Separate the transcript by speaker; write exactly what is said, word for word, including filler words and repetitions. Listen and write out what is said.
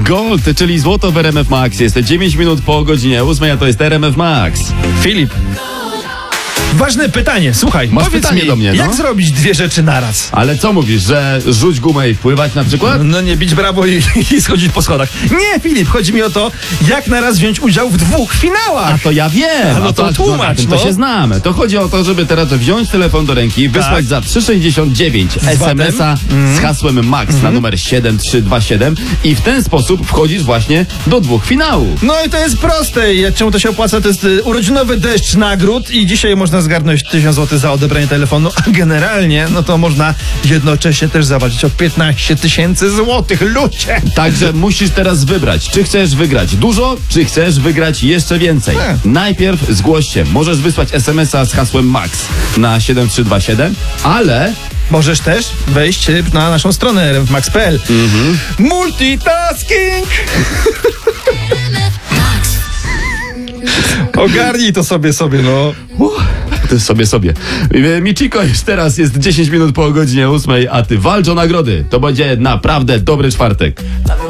Speaker 1: Gold, czyli złoto w R M F Max. Jest dziewięć minut po godzinie ósmej, a to jest R M F Max.
Speaker 2: Filip. Ważne pytanie, słuchaj,
Speaker 1: Masz
Speaker 2: powiedz
Speaker 1: pytanie
Speaker 2: mi,
Speaker 1: do mnie, no?
Speaker 2: jak zrobić dwie rzeczy naraz?
Speaker 1: Ale co mówisz, że rzuć gumę i pływać na przykład?
Speaker 2: No nie bić brawo i, i schodzić po schodach. Nie, Filip, chodzi mi o to, jak naraz wziąć udział w dwóch finałach.
Speaker 1: A to ja wiem.
Speaker 2: A no
Speaker 1: A
Speaker 2: to tłumacz,
Speaker 1: na tym
Speaker 2: no.
Speaker 1: to się znamy. To chodzi o to, żeby teraz wziąć telefon do ręki i wysłać
Speaker 2: Tak.
Speaker 1: za trzy sześćdziesiąt dziewięć es em es a z hasłem MAX na numer siedem trzy dwa siedem i w ten sposób wchodzisz właśnie do dwóch finałów.
Speaker 2: No i to jest proste. I czemu to się opłaca? To jest y, urodzinowy deszcz nagród i dzisiaj można zgarnąć tysiąc złotych za odebranie telefonu, a generalnie no to można jednocześnie też zawalczyć o piętnaście tysięcy złotych. Ludzie!
Speaker 1: Także musisz teraz wybrać, czy chcesz wygrać dużo, czy chcesz wygrać jeszcze więcej.
Speaker 2: Tak.
Speaker 1: Najpierw zgłoś się. Możesz wysłać es em es a z hasłem MAX na siedem trzy dwa siedem, ale
Speaker 2: Możesz też wejść y, na naszą stronę r m f max kropka p l.
Speaker 1: Mhm.
Speaker 2: Multitasking! Ogarnij to sobie, sobie, no.
Speaker 1: ty sobie, sobie. Michiko już teraz jest dziesięć minut po godzinie ósmej, a ty walcz o nagrody. To będzie naprawdę dobry czwartek.